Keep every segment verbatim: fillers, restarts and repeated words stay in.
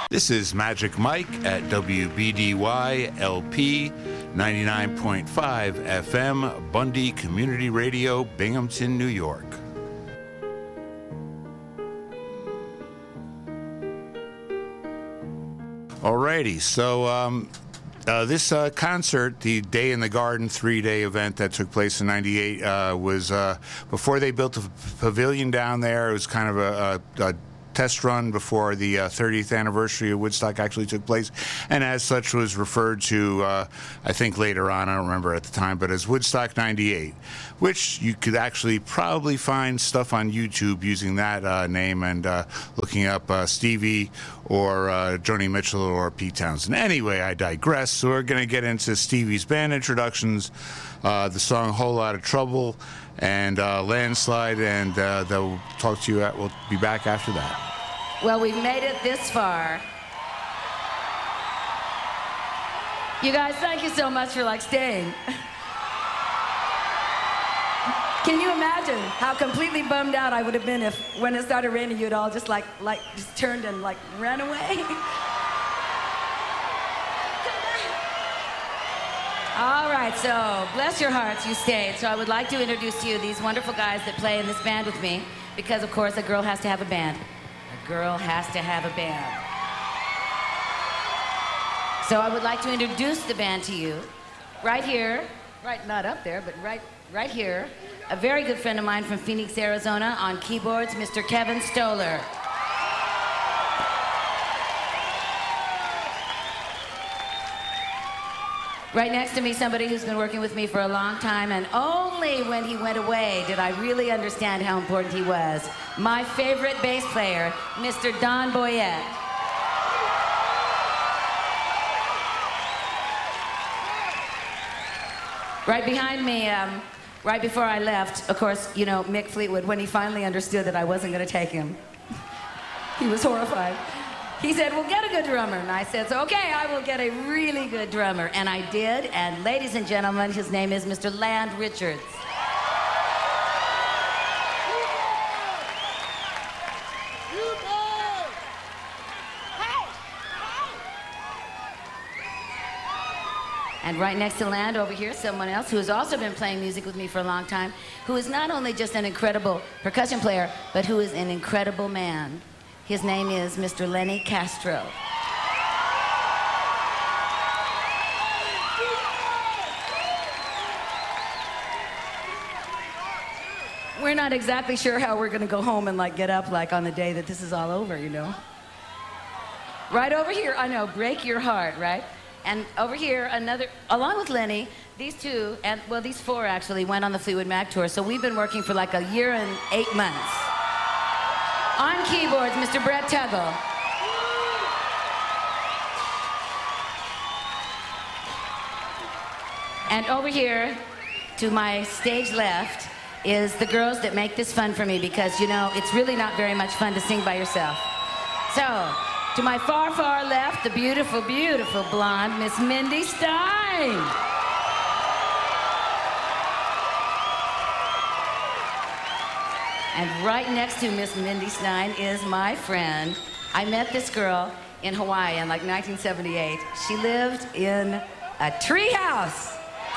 This is Magic Mike at W B D Y L P ninety-nine point five F M, Bundy Community Radio, Binghamton, New York. Alrighty, so um, uh, this uh, concert, the Day in the Garden three-day event that took place in ninety-eight, uh, was uh, before they built a pavilion down there. It was kind of a, a, a test run before the uh, thirtieth anniversary of Woodstock actually took place, and as such was referred to, uh, I think later on, I don't remember at the time, but as Woodstock ninety-eight, which you could actually probably find stuff on YouTube using that uh, name and uh, looking up uh, Stevie or uh, Joni Mitchell or Pete Townsend. Anyway, I digress, so we're going to get into Stevie's band introductions, uh, the song Whole Lot of Trouble, and uh, Landslide, and uh, they'll talk to you at, we'll be back after that. Well, we've made it this far. You guys, thank you so much for, like, staying. Can you imagine how completely bummed out I would have been if, when it started raining, you'd all just, like, like, just turned and, like, ran away? All right, so bless your hearts, you stayed. So I would like to introduce to you these wonderful guys that play in this band with me, because, of course, a girl has to have a band. A girl has to have a band. So I would like to introduce the band to you. Right here, right, not up there, but right, right here, a very good friend of mine from Phoenix, Arizona, on keyboards, Mister Kevin Stoller. Right next to me, somebody who's been working with me for a long time, and only when he went away did I really understand how important he was. My favorite bass player, Mister Don Boyette. Right behind me, um, right before I left, of course, you know, Mick Fleetwood, when he finally understood that I wasn't going to take him, he was horrified. He said, well, get a good drummer. And I said, so, okay, I will get a really good drummer. And I did. And ladies and gentlemen, his name is Mister Land Richards. And right next to Land over here, someone else who has also been playing music with me for a long time, who is not only just an incredible percussion player, but who is an incredible man. His name is Mister Lenny Castro. We're not exactly sure how we're going to go home and, like, get up, like, on the day that this is all over, you know? Right over here, I know, break your heart, right? And over here, another, along with Lenny, these two, and, well, these four, actually, went on the Fleetwood Mac tour, so we've been working for, like, a year and eight months. On keyboards, Mister Brett Tuggle. And over here, to my stage left, is the girls that make this fun for me, because, you know, it's really not very much fun to sing by yourself. So, to my far, far left, the beautiful, beautiful blonde, Miss Mindy Stein. And right next to Miss Mindy Stein is my friend. I met this girl in Hawaii in, like, nineteen seventy-eight. She lived in a tree house.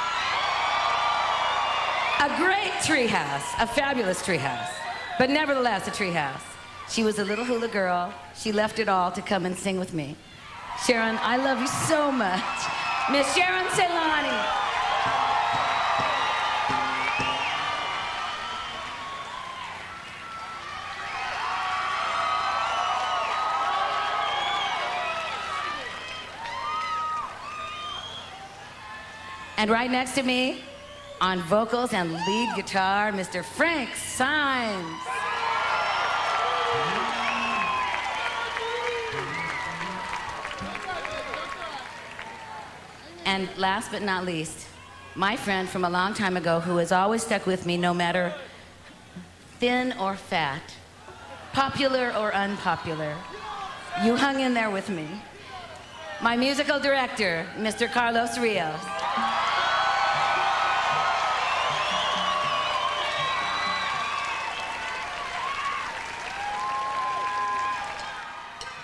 A great tree house, a fabulous tree house, but nevertheless a tree house. She was a little hula girl. She left it all to come and sing with me. Sharon, I love you so much. Miss Sharon Celani. And right next to me, on vocals and lead guitar, Mister Frank Symes. And last but not least, my friend from a long time ago who has always stuck with me no matter thin or fat, popular or unpopular. You hung in there with me. My musical director, Mister Carlos Rios.